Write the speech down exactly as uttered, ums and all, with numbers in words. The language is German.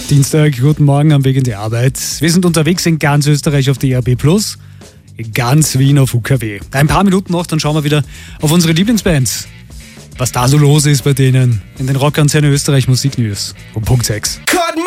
Dienstag, guten Morgen am Weg in die Arbeit. Wir sind unterwegs in ganz Österreich auf D A B plus, in ganz Wien auf U K W. Ein paar Minuten noch, dann schauen wir wieder auf unsere Lieblingsbands. Was da so los ist bei denen in den Rockkonzernen Österreich Musiknews um Punkt sechs.